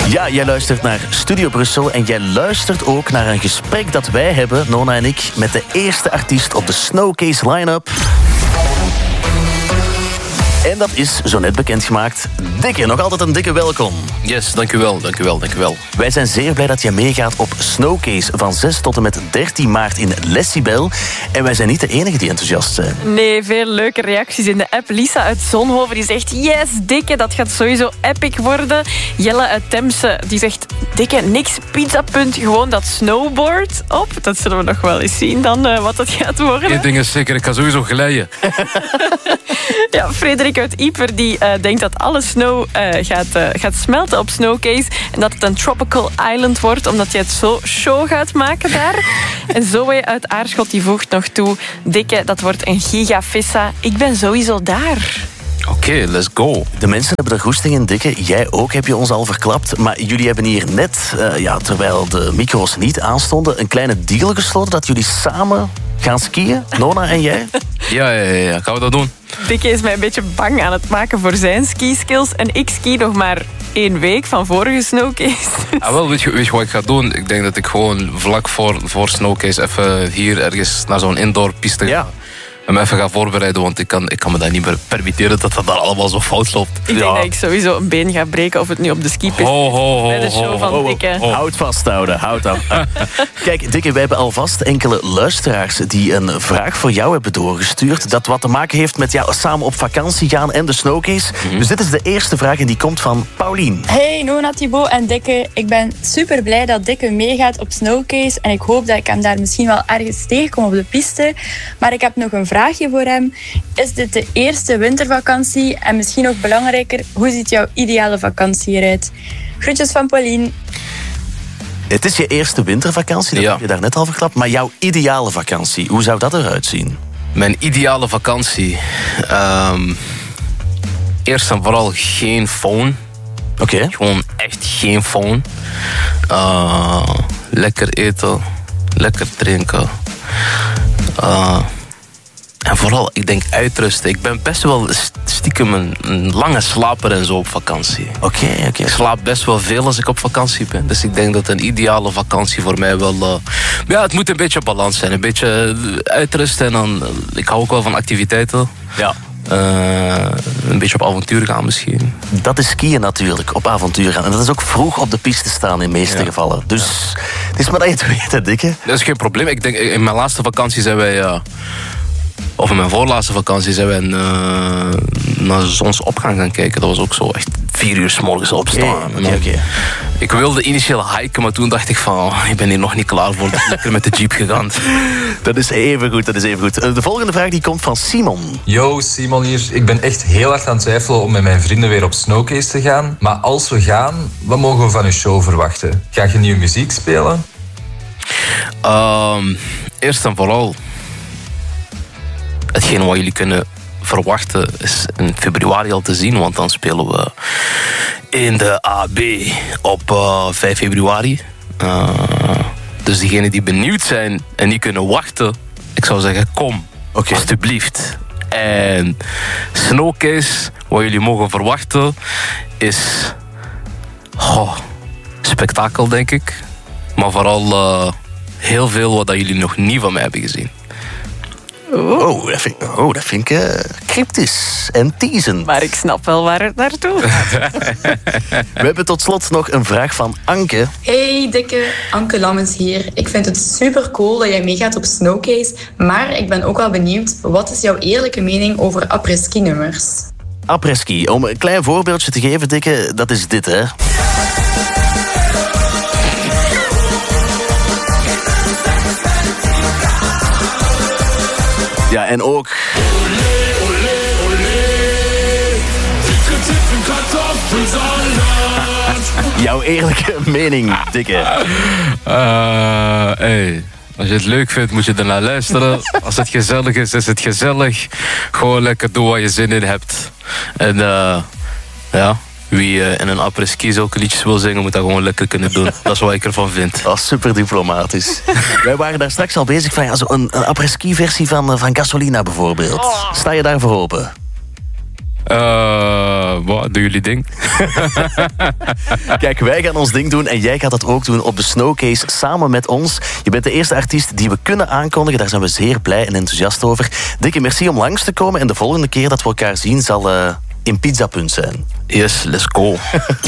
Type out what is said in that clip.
Ja, jij luistert naar Studio Brussel en jij luistert ook naar een gesprek dat wij hebben, Nona en ik, met de eerste artiest op de Snowcase line-up. En dat is zo net bekendgemaakt. Dikke, nog altijd een dikke welkom. Yes, dankjewel. Wij zijn zeer blij dat je meegaat op Snowcase van 6 tot en met 13 maart in Lessibel. En wij zijn niet de enige die enthousiast zijn. Nee, veel leuke reacties in de app. Lisa uit Zonhoven die zegt, yes, Dikke, dat gaat sowieso epic worden. Jelle uit Temse die zegt, Dikke, niks pizzapunt, gewoon dat snowboard op. Dat zullen we nog wel eens zien dan, wat dat gaat worden. Eén ding is zeker, ik ga sowieso glijden. Ja, Frederik uit Ieper die denkt dat alle snow gaat smelten op Snowcase en dat het een tropical island wordt, omdat je het zo show gaat maken daar. En Zoe uit Aarschot die voegt nog toe, Dikke, dat wordt een gigafissa. Ik ben sowieso daar. Oké, let's go. De mensen hebben er goesting in, Dikke. Jij ook, heb je ons al verklapt. Maar jullie hebben hier net, terwijl de micro's niet aanstonden, een kleine deal gesloten dat jullie samen gaan skiën, Nona en jij. Ja, gaan we dat doen? Dikke is mij een beetje bang aan het maken voor zijn skiskills. En ik ski nog maar 1 week van vorige Snowcase. Weet je wat ik ga doen? Ik denk dat ik gewoon vlak voor Snowcase even hier ergens naar zo'n indoor piste ga. En me even ga voorbereiden, want ik kan me dat niet meer permitteren dat daar allemaal zo fout loopt. Ik denk dat ik sowieso een been ga breken, of het nu op de skipist is. Bij de show van Dikke. Houd vasthouden, houd aan. Kijk, Dikke, wij hebben alvast enkele luisteraars die een vraag voor jou hebben doorgestuurd. Dat wat te maken heeft met samen op vakantie gaan en de Snowcase. Dus dit is de eerste vraag en die komt van Paulien. Hey Nona, Thibaut en Dikke. Ik ben super blij dat Dikke meegaat op Snowcase. En ik hoop dat ik hem daar misschien wel ergens tegenkom op de piste. Maar ik heb nog een vraagje voor hem. Is dit de eerste wintervakantie? En misschien nog belangrijker, hoe ziet jouw ideale vakantie eruit? Groetjes van Pauline. Het is je eerste wintervakantie, dat heb je daarnet al verklapt. Maar jouw ideale vakantie, hoe zou dat eruit zien? Mijn ideale vakantie? Eerst en vooral geen phone. Oké. Gewoon echt geen phone. Lekker eten. Lekker drinken. En vooral, ik denk uitrusten. Ik ben best wel stiekem een lange slaper en zo op vakantie. Oké. Ik slaap best wel veel als ik op vakantie ben. Dus ik denk dat een ideale vakantie voor mij wel... het moet een beetje balans zijn. Een beetje uitrusten en dan... Ik hou ook wel van activiteiten. Ja. Een beetje op avontuur gaan misschien. Dat is skiën natuurlijk, op avontuur gaan. En dat is ook vroeg op de piste staan in de meeste gevallen. Dus het is maar dat je het weet, hè, Dikke. Dat is geen probleem. Ik denk, in mijn laatste vakantie zijn wij... Of in mijn voorlaatste vakantie zijn wij naar zonsopgang gaan kijken. Dat was ook zo echt 4 uur 's morgens opstaan. Oké. Ik wilde initieel hiken, maar toen dacht ik van... ik ben hier nog niet klaar voor, dus lekker met de jeep gegaan. Dat is even goed. De volgende vraag die komt van Simon. Yo, Simon hier. Ik ben echt heel hard aan het twijfelen om met mijn vrienden weer op Snowcase te gaan. Maar als we gaan, wat mogen we van uw show verwachten? Ga je nieuwe muziek spelen? Eerst en vooral... Hetgeen wat jullie kunnen verwachten is in februari al te zien. Want dan spelen we in de AB op 5 februari. Dus diegenen die benieuwd zijn en niet kunnen wachten... Ik zou zeggen, kom, alsjeblieft. En Snowcase, wat jullie mogen verwachten, is... spektakel, denk ik. Maar vooral heel veel wat jullie nog niet van mij hebben gezien. Dat vind ik cryptisch en teasend. Maar ik snap wel waar het naartoe gaat. We hebben tot slot nog een vraag van Anke. Hey Dikke, Anke Lammens hier. Ik vind het super cool dat jij meegaat op Snowcase. Maar ik ben ook wel benieuwd, wat is jouw eerlijke mening over après-ski nummers? Après-ski, om een klein voorbeeldje te geven, Dikke, dat is dit, hè. Ja, en ook... Jouw eerlijke mening, Dikke. Als je het leuk vindt, moet je ernaar luisteren. Als het gezellig is, is het gezellig. Gewoon lekker doen wat je zin in hebt. En wie in een après-ski zulke liedjes wil zingen, moet dat gewoon lekker kunnen doen. Dat is wat ik ervan vind. Dat is super diplomatisch. Wij waren daar straks al bezig van een après-ski versie van Gasolina bijvoorbeeld. Sta je daarvoor open? Wat doen jullie ding? Kijk, wij gaan ons ding doen en jij gaat dat ook doen op de Snowcase samen met ons. Je bent de eerste artiest die we kunnen aankondigen. Daar zijn we zeer blij en enthousiast over. Dikke merci om langs te komen. En de volgende keer dat we elkaar zien zal in Pizza Punt zijn. Yes, let's go.